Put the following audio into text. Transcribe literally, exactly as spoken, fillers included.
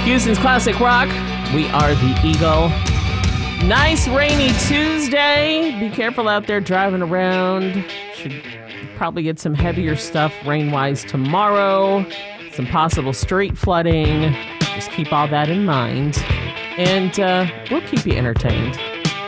Houston's Classic Rock. We are the Eagle. Nice rainy Tuesday. Be careful out there driving around. Should probably get some heavier stuff rain-wise tomorrow. Some possible street flooding. Just keep all that in mind. And uh, we'll keep you entertained.